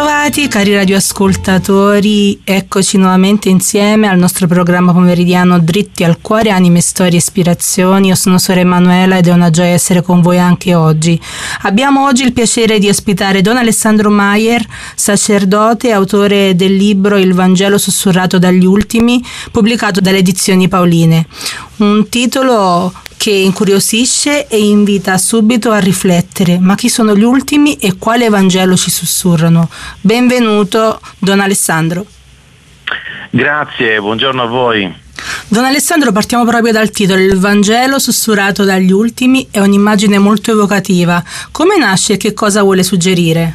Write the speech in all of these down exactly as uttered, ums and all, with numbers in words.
Bentrovati cari radioascoltatori, eccoci nuovamente insieme al nostro programma pomeridiano Dritti al Cuore, Anime, Storie, Ispirazioni. Io sono Sora Emanuela ed è una gioia essere con voi anche oggi. Abbiamo oggi il piacere di ospitare Don Alessandro Maier, sacerdote e autore del libro Il Vangelo sussurrato dagli ultimi, pubblicato dalle Edizioni Paoline. Un titolo che incuriosisce e invita subito a riflettere: ma chi sono gli ultimi e quale Vangelo ci sussurrano? Benvenuto Don Alessandro. Grazie, buongiorno a voi. Don Alessandro, partiamo proprio dal titolo. Il Vangelo sussurrato dagli ultimi è un'immagine molto evocativa. Come nasce e che cosa vuole suggerire?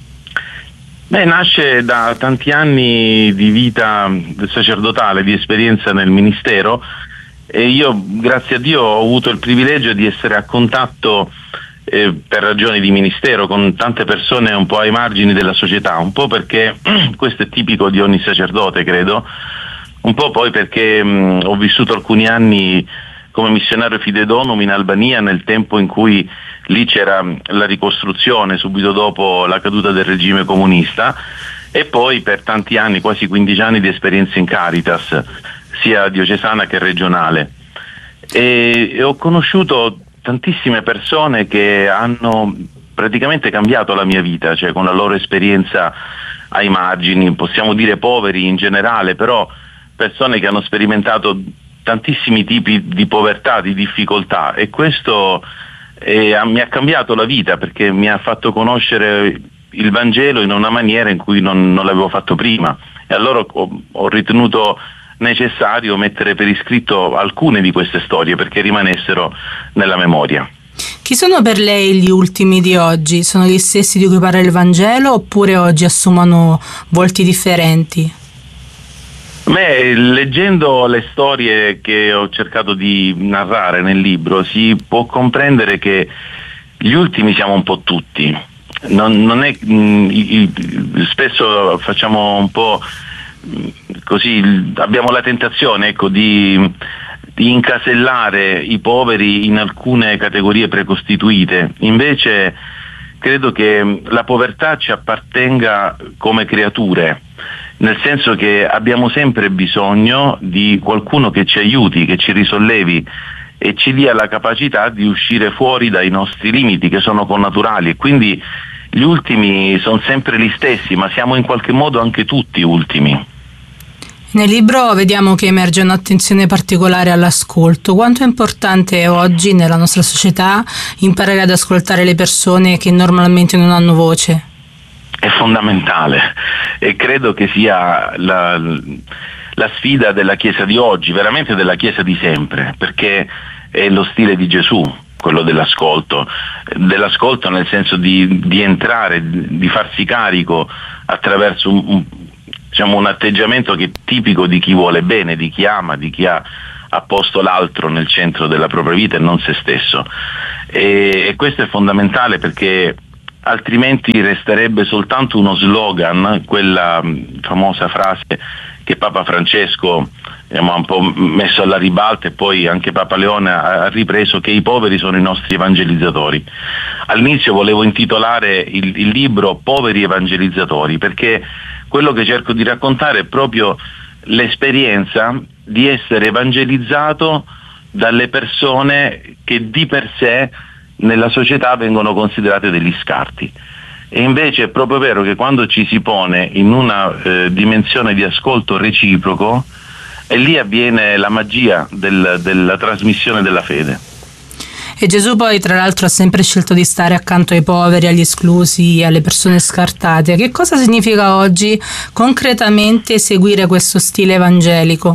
Beh, nasce da tanti anni di vita sacerdotale, di esperienza nel ministero, e io, grazie a Dio, ho avuto il privilegio di essere a contatto eh, per ragioni di ministero con tante persone un po' ai margini della società, un po' perché questo è tipico di ogni sacerdote, credo, un po' poi perché mh, ho vissuto alcuni anni come missionario Fide Donum in Albania, nel tempo in cui lì c'era la ricostruzione subito dopo la caduta del regime comunista, e poi per tanti anni, quasi quindici anni di esperienza in Caritas, sia diocesana che regionale, e, e ho conosciuto tantissime persone che hanno praticamente cambiato la mia vita, cioè con la loro esperienza ai margini, possiamo dire poveri in generale, però persone che hanno sperimentato tantissimi tipi di povertà, di difficoltà, e questo eh, mi ha cambiato la vita, perché mi ha fatto conoscere il Vangelo in una maniera in cui non, non l'avevo fatto prima, e allora ho, ho ritenuto necessario mettere per iscritto alcune di queste storie perché rimanessero nella memoria. Chi sono per lei gli ultimi di oggi? Sono gli stessi di cui parla il Vangelo oppure oggi assumono volti differenti? Beh, leggendo le storie che ho cercato di narrare nel libro si può comprendere che gli ultimi siamo un po' tutti. Non, non è, mh, spesso facciamo un po' così, abbiamo la tentazione, ecco, di, di incasellare i poveri in alcune categorie precostituite. Invece credo che la povertà ci appartenga come creature, nel senso che abbiamo sempre bisogno di qualcuno che ci aiuti, che ci risollevi e ci dia la capacità di uscire fuori dai nostri limiti, che sono connaturali, e quindi gli ultimi sono sempre gli stessi, ma siamo in qualche modo anche tutti ultimi. Nel libro vediamo che emerge un'attenzione particolare all'ascolto. Quanto è importante oggi nella nostra società imparare ad ascoltare le persone che normalmente non hanno voce? È fondamentale, e credo che sia la, la sfida della Chiesa di oggi, veramente della Chiesa di sempre, perché è lo stile di Gesù, quello dell'ascolto, dell'ascolto nel senso di, di entrare, di farsi carico attraverso un, un, diciamo, un atteggiamento che è tipico di chi vuole bene, di chi ama, di chi ha, ha posto l'altro nel centro della propria vita e non se stesso. E, e questo è fondamentale, perché altrimenti resterebbe soltanto uno slogan, quella famosa frase che Papa Francesco ha un po' messo alla ribalta, e poi anche Papa Leone ha ripreso, che i poveri sono i nostri evangelizzatori. All'inizio volevo intitolare il, il libro Poveri Evangelizzatori, perché quello che cerco di raccontare è proprio l'esperienza di essere evangelizzato dalle persone che di per sé nella società vengono considerate degli scarti. E invece è proprio vero che quando ci si pone in una eh, dimensione di ascolto reciproco, e lì avviene la magia del, della trasmissione della fede. E Gesù poi tra l'altro ha sempre scelto di stare accanto ai poveri, agli esclusi, alle persone scartate. Che cosa significa oggi concretamente seguire questo stile evangelico?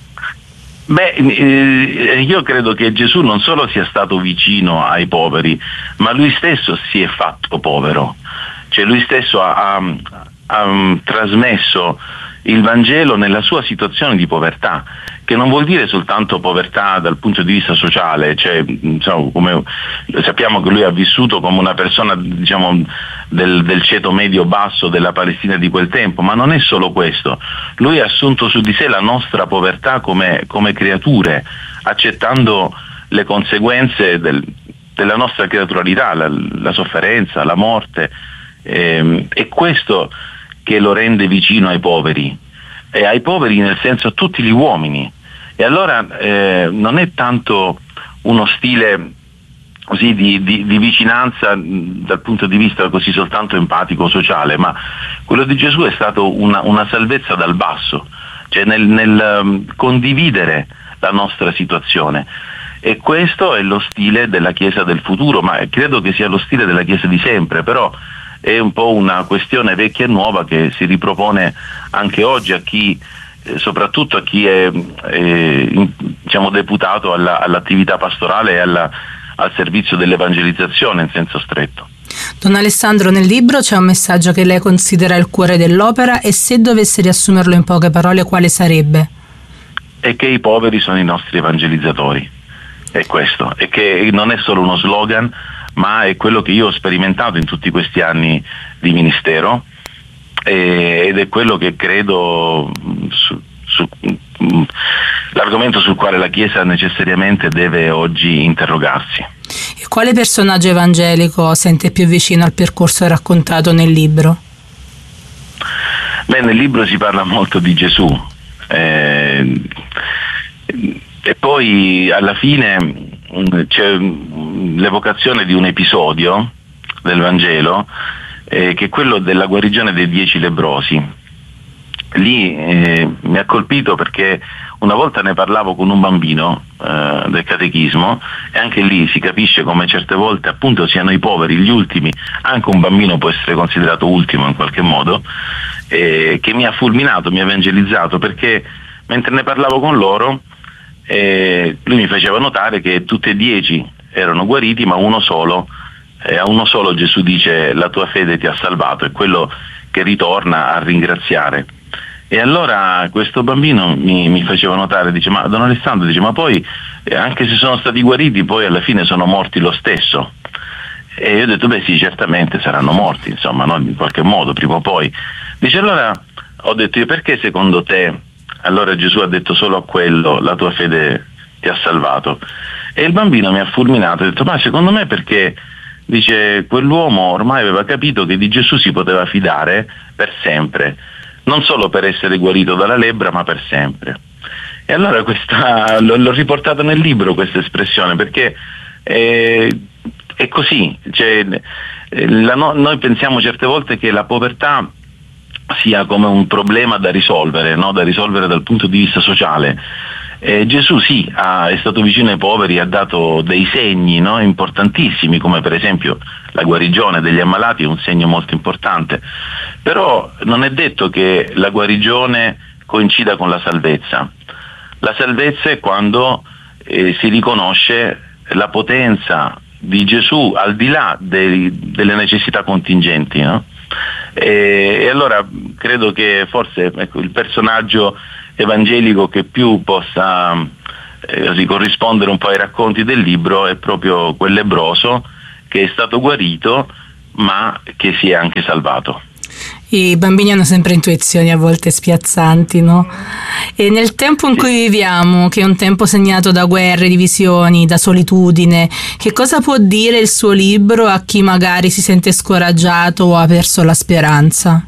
Beh, eh, io credo che Gesù non solo sia stato vicino ai poveri, ma lui stesso si è fatto povero. Cioè lui stesso ha, ha, ha trasmesso il Vangelo nella sua situazione di povertà, che non vuol dire soltanto povertà dal punto di vista sociale, cioè, diciamo, come sappiamo che lui ha vissuto come una persona, diciamo, del, del ceto medio basso della Palestina di quel tempo, ma non è solo questo. Lui ha assunto su di sé la nostra povertà come, come creature, accettando le conseguenze del, della nostra creaturalità, la, la sofferenza, la morte, ehm, e questo che lo rende vicino ai poveri, e ai poveri nel senso a tutti gli uomini. E allora eh, non è tanto uno stile così di, di, di vicinanza mh, dal punto di vista così soltanto empatico sociale, ma quello di Gesù è stato una, una salvezza dal basso, cioè nel, nel um, condividere la nostra situazione. E questo è lo stile della Chiesa del futuro, ma credo che sia lo stile della Chiesa di sempre, però è un po' una questione vecchia e nuova che si ripropone anche oggi a chi, eh, soprattutto a chi è eh, diciamo deputato alla, all'attività pastorale e alla, al servizio dell'evangelizzazione in senso stretto. Don Alessandro, nel libro c'è un messaggio che lei considera il cuore dell'opera, e se dovesse riassumerlo in poche parole, quale sarebbe? È che i poveri sono i nostri evangelizzatori, è questo, è che non è solo uno slogan, ma è quello che io ho sperimentato in tutti questi anni di ministero, e, ed è quello che credo su, su, l'argomento sul quale la Chiesa necessariamente deve oggi interrogarsi. E quale personaggio evangelico sente più vicino al percorso raccontato nel libro? Beh, nel libro si parla molto di Gesù, eh, e poi alla fine c'è l'evocazione di un episodio del Vangelo, eh, che è quello della guarigione dei dieci lebbrosi. Lì eh, mi ha colpito perché una volta ne parlavo con un bambino eh, del catechismo, e anche lì si capisce come certe volte appunto siano i poveri gli ultimi. Anche un bambino può essere considerato ultimo in qualche modo, eh, che mi ha fulminato, mi ha evangelizzato, perché mentre ne parlavo con loro eh, lui mi faceva notare che tutti e dieci erano guariti, ma uno solo, eh, a uno solo Gesù dice: la tua fede ti ha salvato, è quello che ritorna a ringraziare. E allora questo bambino mi, mi faceva notare, dice: ma Don Alessandro, dice, ma poi eh, anche se sono stati guariti, poi alla fine sono morti lo stesso. E io ho detto: beh sì, certamente saranno morti, insomma, no? In qualche modo, prima o poi. Dice: allora ho detto io, perché secondo te allora Gesù ha detto solo a quello: la tua fede ti ha salvato? E il bambino mi ha fulminato, ha detto: ma secondo me perché, dice, quell'uomo ormai aveva capito che di Gesù si poteva fidare per sempre, non solo per essere guarito dalla lebbra, ma per sempre. E allora questa, l'ho riportata nel libro questa espressione, perché è, è così, cioè, la, noi pensiamo certe volte che la povertà sia come un problema da risolvere, no? Da risolvere dal punto di vista sociale. Eh, Gesù sì, ha, è stato vicino ai poveri, ha dato dei segni, no? Importantissimi, come per esempio la guarigione degli ammalati, è un segno molto importante, però non è detto che la guarigione coincida con la salvezza. La salvezza è quando eh, si riconosce la potenza di Gesù al di là dei, delle necessità contingenti, no? E, e allora credo che forse, ecco, il personaggio evangelico che più possa eh, così, corrispondere un po' ai racconti del libro è proprio quel lebbroso che è stato guarito ma che si è anche salvato. I bambini hanno sempre intuizioni a volte spiazzanti, no? E nel tempo in cui viviamo, che è un tempo segnato da guerre, divisioni, da solitudine, che cosa può dire il suo libro a chi magari si sente scoraggiato o ha perso la speranza?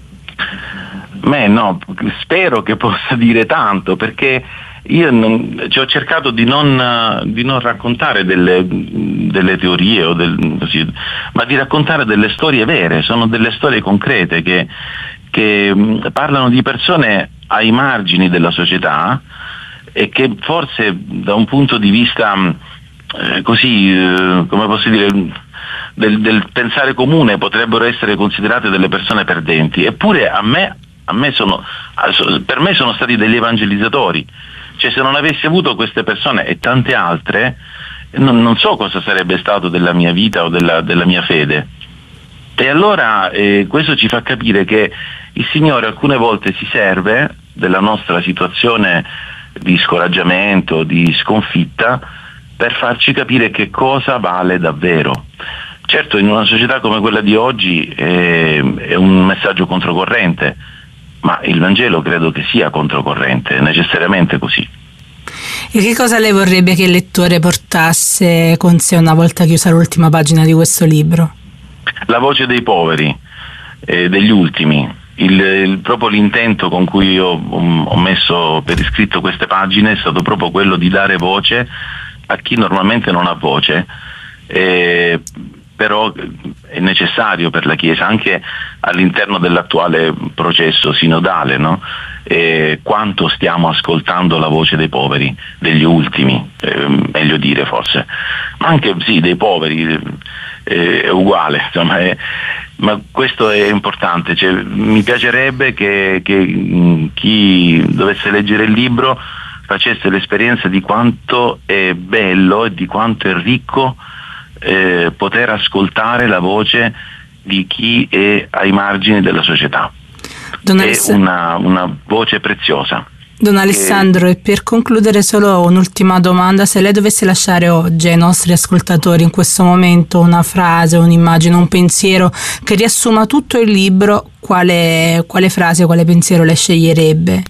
Beh, no, spero che possa dire tanto, perché io non, cioè, ho cercato di non, di non raccontare delle, delle teorie o del, così, ma di raccontare delle storie vere. Sono delle storie concrete che, che parlano di persone ai margini della società e che forse da un punto di vista eh, così, eh, come posso dire, del, del pensare comune potrebbero essere considerate delle persone perdenti, eppure a me, a me sono, per me sono stati degli evangelizzatori. Cioè, se non avessi avuto queste persone e tante altre, non, non so cosa sarebbe stato della mia vita o della, della mia fede. E allora eh, questo ci fa capire che il Signore alcune volte si serve della nostra situazione di scoraggiamento, di sconfitta, per farci capire che cosa vale davvero. Certo, in una società come quella di oggi eh, è un messaggio controcorrente, ma il Vangelo credo che sia controcorrente, è necessariamente così. E che cosa lei vorrebbe che il lettore portasse con sé una volta chiusa l'ultima pagina di questo libro? La voce dei poveri, eh, degli ultimi, il, il, proprio l'intento con cui io ho, ho messo per iscritto queste pagine è stato proprio quello di dare voce a chi normalmente non ha voce, eh, però è necessario per la Chiesa anche all'interno dell'attuale processo sinodale, no? Eh, quanto stiamo ascoltando la voce dei poveri, degli ultimi, eh, meglio dire forse, ma anche sì dei poveri, eh, è uguale, insomma, è, ma questo è importante, cioè, mi piacerebbe che, che mh, chi dovesse leggere il libro facesse l'esperienza di quanto è bello e di quanto è ricco eh, poter ascoltare la voce di chi è ai margini della società. Don è Aless- una, una voce preziosa. Don Alessandro, e... e per concludere solo un'ultima domanda: se lei dovesse lasciare oggi ai nostri ascoltatori in questo momento una frase, un'immagine, un pensiero che riassuma tutto il libro, quale, quale frase, quale pensiero lei sceglierebbe?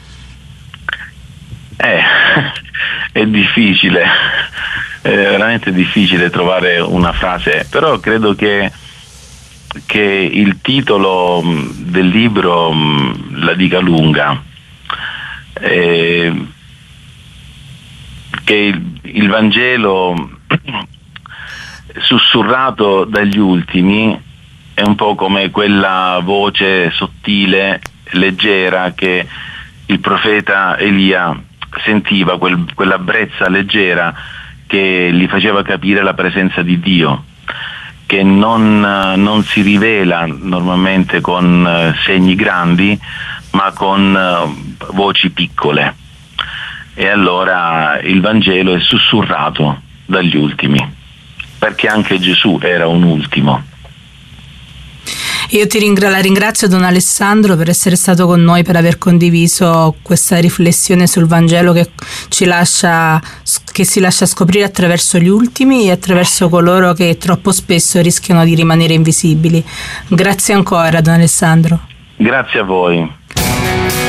Eh, è difficile, è veramente difficile trovare una frase, però credo che che il titolo del libro la dica lunga, eh, che il, il Vangelo sussurrato dagli ultimi è un po' come quella voce sottile, leggera che il profeta Elia sentiva, quel, quella brezza leggera che gli faceva capire la presenza di Dio, che non, non si rivela normalmente con uh, segni grandi, ma con uh, voci piccole. E allora il Vangelo è sussurrato dagli ultimi, perché anche Gesù era un ultimo. Io ti ringra- la ringrazio, Don Alessandro, per essere stato con noi, per aver condiviso questa riflessione sul Vangelo che ci lascia, che si lascia scoprire attraverso gli ultimi e attraverso coloro che troppo spesso rischiano di rimanere invisibili. Grazie ancora, Don Alessandro. Grazie a voi.